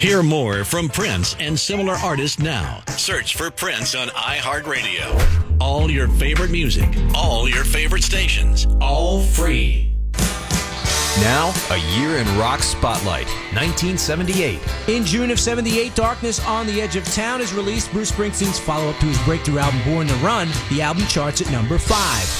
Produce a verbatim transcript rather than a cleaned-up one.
Hear more from Prince and similar artists now. Search for Prince on iHeartRadio. All your favorite music, all your favorite stations, all free. Now, a year in rock spotlight, nineteen seventy-eight. In June of seventy-eight, Darkness on the Edge of Town is released, Bruce Springsteen's follow-up to his breakthrough album Born to Run. The album charts at number five.